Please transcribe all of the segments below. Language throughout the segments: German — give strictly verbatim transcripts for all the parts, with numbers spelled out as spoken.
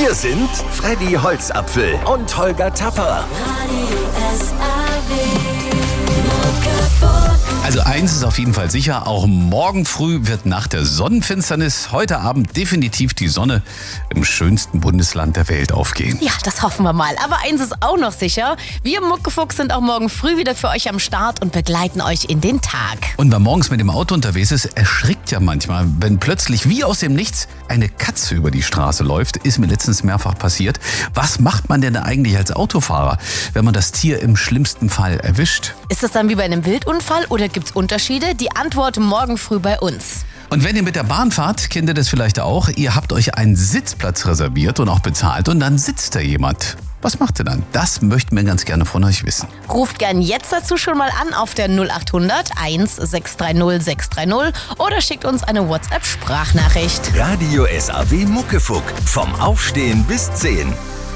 Hier sind Freddy Holzapfel und Holger Tapper. Also eins ist auf jeden Fall sicher, auch morgen früh wird nach der Sonnenfinsternis heute Abend definitiv die Sonne im schönsten Bundesland der Welt aufgehen. Ja, das hoffen wir mal. Aber eins ist auch noch sicher, wir Muckefuchs sind auch morgen früh wieder für euch am Start und begleiten euch in den Tag. Und wer morgens mit dem Auto unterwegs ist, erschrickt ja manchmal, wenn plötzlich wie aus dem Nichts eine Katze über die Straße läuft. Ist mir letztens mehrfach passiert. Was macht man denn eigentlich als Autofahrer, wenn man das Tier im schlimmsten Fall erwischt? Ist das dann wie bei einem Wildunfall oder gibt's Unterschiede? Die Antwort morgen früh bei uns. Und wenn ihr mit der Bahn fahrt, kennt ihr das vielleicht auch, ihr habt euch einen Sitzplatz reserviert und auch bezahlt und dann sitzt da jemand. Was macht ihr dann? Das möchten wir ganz gerne von euch wissen. Ruft gern jetzt dazu schon mal an auf der null acht hundert eins sechs drei null sechs drei null oder schickt uns eine WhatsApp-Sprachnachricht. Radio S A W Muckefuck. Vom Aufstehen bis zehn.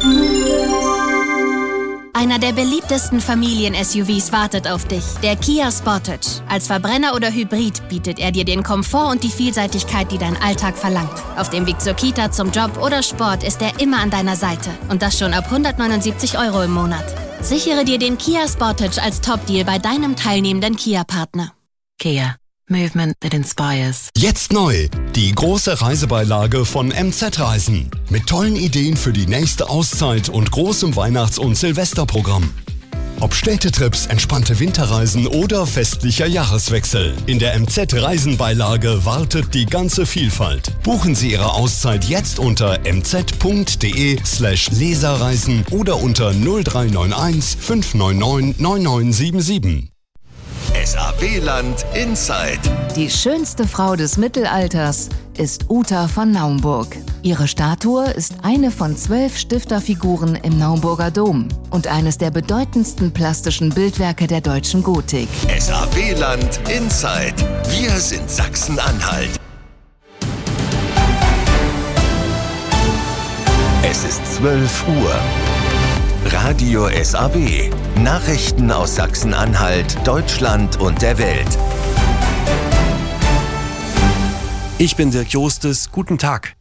Einer der beliebtesten Familien-S U Vs wartet auf dich, der Kia Sportage. Als Verbrenner oder Hybrid bietet er dir den Komfort und die Vielseitigkeit, die dein Alltag verlangt. Auf dem Weg zur Kita, zum Job oder Sport ist er immer an deiner Seite. Und das schon ab hundertneunundsiebzig Euro im Monat. Sichere dir den Kia Sportage als Top-Deal bei deinem teilnehmenden Kia-Partner. Kia. Movement that inspires. Jetzt neu, die große Reisebeilage von M Z Reisen. Mit tollen Ideen für die nächste Auszeit und großem Weihnachts- und Silvesterprogramm. Ob Städtetrips, entspannte Winterreisen oder festlicher Jahreswechsel. In der M Z Reisenbeilage wartet die ganze Vielfalt. Buchen Sie Ihre Auszeit jetzt unter mz.de slash leserreisen oder unter null drei neun eins fünf neun neun neun neun sieben sieben. S A W-Land Inside. Die schönste Frau des Mittelalters ist Uta von Naumburg. Ihre Statue ist eine von zwölf Stifterfiguren im Naumburger Dom und eines der bedeutendsten plastischen Bildwerke der deutschen Gotik. S A W-Land Inside. Wir sind Sachsen-Anhalt. Es ist zwölf Uhr. Radio S A W. Nachrichten aus Sachsen-Anhalt, Deutschland und der Welt. Ich bin Dirk Jostes. Guten Tag.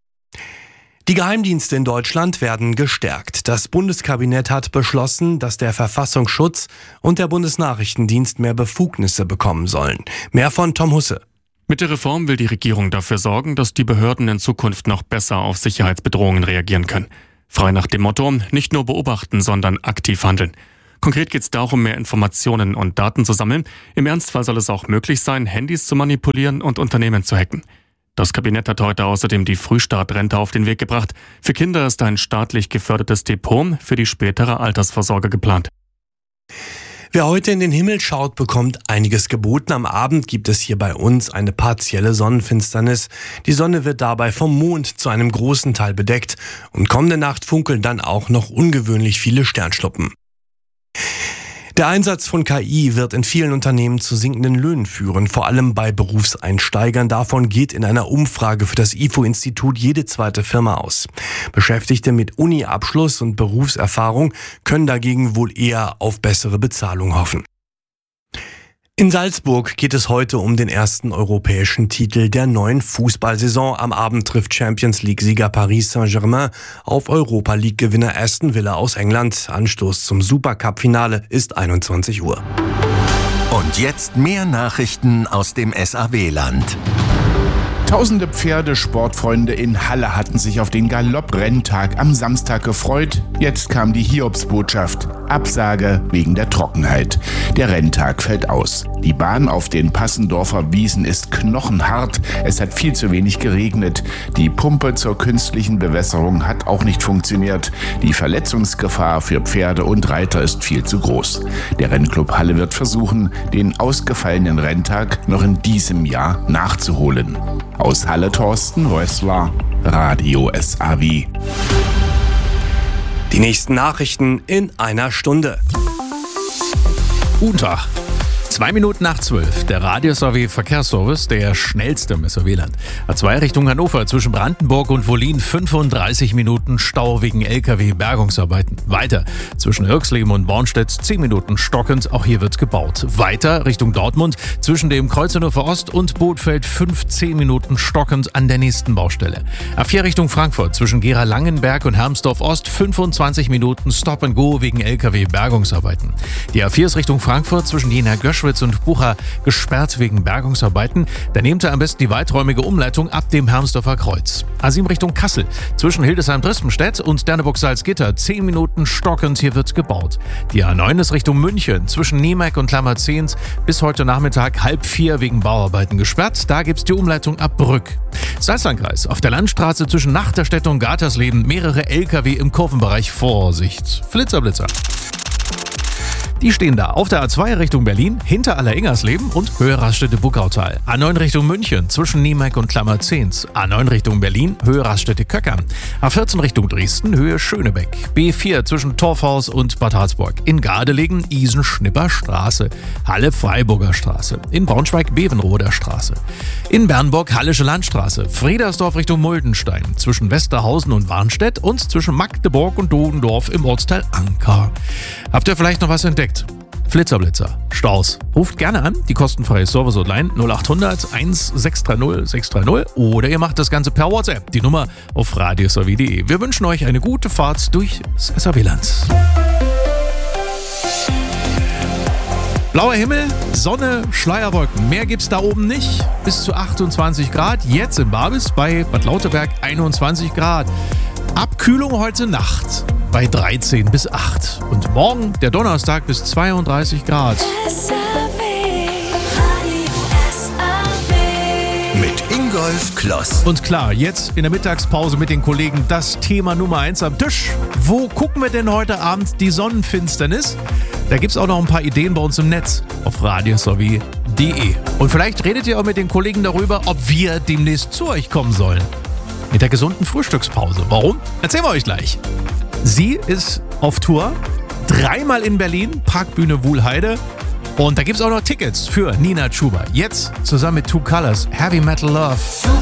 Die Geheimdienste in Deutschland werden gestärkt. Das Bundeskabinett hat beschlossen, dass der Verfassungsschutz und der Bundesnachrichtendienst mehr Befugnisse bekommen sollen. Mehr von Tom Husse. Mit der Reform will die Regierung dafür sorgen, dass die Behörden in Zukunft noch besser auf Sicherheitsbedrohungen reagieren können. Frei nach dem Motto, nicht nur beobachten, sondern aktiv handeln. Konkret geht es darum, mehr Informationen und Daten zu sammeln. Im Ernstfall soll es auch möglich sein, Handys zu manipulieren und Unternehmen zu hacken. Das Kabinett hat heute außerdem die Frühstartrente auf den Weg gebracht. Für Kinder ist ein staatlich gefördertes Depot für die spätere Altersvorsorge geplant. Wer heute in den Himmel schaut, bekommt einiges geboten. Am Abend gibt es hier bei uns eine partielle Sonnenfinsternis. Die Sonne wird dabei vom Mond zu einem großen Teil bedeckt und kommende Nacht funkeln dann auch noch ungewöhnlich viele Sternschnuppen. Der Einsatz von K I wird in vielen Unternehmen zu sinkenden Löhnen führen, vor allem bei Berufseinsteigern. Davon geht in einer Umfrage für das I F O-Institut jede zweite Firma aus. Beschäftigte mit Uni-Abschluss und Berufserfahrung können dagegen wohl eher auf bessere Bezahlung hoffen. In Salzburg geht es heute um den ersten europäischen Titel der neuen Fußballsaison. Am Abend trifft Champions-League-Sieger Paris Saint-Germain auf Europa-League-Gewinner Aston Villa aus England. Anstoß zum Supercup-Finale ist einundzwanzig Uhr. Und jetzt mehr Nachrichten aus dem S A W-Land. Tausende Pferdesportfreunde in Halle hatten sich auf den Galopp-Renntag am Samstag gefreut. Jetzt kam die Hiobsbotschaft. Absage wegen der Trockenheit. Der Renntag fällt aus. Die Bahn auf den Passendorfer Wiesen ist knochenhart. Es hat viel zu wenig geregnet. Die Pumpe zur künstlichen Bewässerung hat auch nicht funktioniert. Die Verletzungsgefahr für Pferde und Reiter ist viel zu groß. Der Rennclub Halle wird versuchen, den ausgefallenen Renntag noch in diesem Jahr nachzuholen. Aus Halle Thorsten Rössler, Radio S A W. Die nächsten Nachrichten in einer Stunde. Guten Tag. Zwei Minuten nach zwölf. Der Radius A W Verkehrsservice, der schnellste im S A W-Land. A zwei Richtung Hannover zwischen Brandenburg und Wollin fünfunddreißig Minuten Stau wegen L K W-Bergungsarbeiten. Weiter zwischen Irxleben und Bornstedt zehn Minuten stockend, auch hier wird gebaut. Weiter Richtung Dortmund zwischen dem Kreuz Hannover Ost und Bootfeld fünfzehn Minuten stockend an der nächsten Baustelle. A vier Richtung Frankfurt zwischen Gera-Langenberg und Hermsdorf Ost fünfundzwanzig Minuten Stop and Go wegen L K W-Bergungsarbeiten. Die A vier ist Richtung Frankfurt zwischen Jena-Göschwitz und Bucha gesperrt wegen Bergungsarbeiten. Da nehmt ihr am besten die weiträumige Umleitung ab dem Hermsdorfer Kreuz. A sieben Richtung Kassel zwischen Hildesheim-Drispenstedt und Derneburg-Salzgitter zehn Minuten stockend, hier wird gebaut. Die A neun ist Richtung München zwischen Niemek und Klammerzehnt bis heute Nachmittag halb vier wegen Bauarbeiten gesperrt. Da gibt's die Umleitung ab Brück. Salzlandkreis auf der Landstraße zwischen Nachterstedt und Gatersleben mehrere L K W im Kurvenbereich. Vorsicht. Flitzer, Blitzer. Die stehen da auf der A zwei Richtung Berlin, hinter Alleringers-Leben und Höhe Raststätte-Buckautal. A neun Richtung München, zwischen Niemek und Klammerzehnt. A neun Richtung Berlin, Höhe Raststätte-Köckern. A vierzehn Richtung Dresden, Höhe Schönebeck. B vier zwischen Torfhaus und Bad Harzburg. In Gardelegen, Isen-Schnipper Straße. Halle-Freiburger Straße. In Braunschweig, Bevenroder Straße. In Bernburg, Hallische Landstraße. Friedersdorf Richtung Muldenstein. Zwischen Westerhausen und Warnstedt und zwischen Magdeburg und Dodendorf im Ortsteil Anker. Habt ihr vielleicht noch was entdeckt? Flitzerblitzer, Staus. Ruft gerne an, die kostenfreie Service-Hotline null acht hundert eins sechs drei null sechs drei null oder ihr macht das Ganze per WhatsApp, die Nummer auf radius a w punkt de. Wir wünschen euch eine gute Fahrt durchs S A W-Land. Blauer Himmel, Sonne, Schleierwolken. Mehr gibt's da oben nicht. Bis zu achtundzwanzig Grad. Jetzt in Babis bei Bad Lauterberg einundzwanzig Grad. Abkühlung heute Nacht bei dreizehn bis acht. Und morgen, der Donnerstag, bis zweiunddreißig Grad. Mit Ingolf Kloss. Und klar, jetzt in der Mittagspause mit den Kollegen das Thema Nummer eins am Tisch. Wo gucken wir denn heute Abend die Sonnenfinsternis? Da gibt's auch noch ein paar Ideen bei uns im Netz auf radius a w punkt de. Und vielleicht redet ihr auch mit den Kollegen darüber, ob wir demnächst zu euch kommen sollen. Mit der gesunden Frühstückspause. Warum? Erzählen wir euch gleich. Sie ist auf Tour, dreimal in Berlin, Parkbühne Wuhlheide. Und da gibt es auch noch Tickets für Nina Chuba. Jetzt zusammen mit Two Colors, Heavy Metal Love.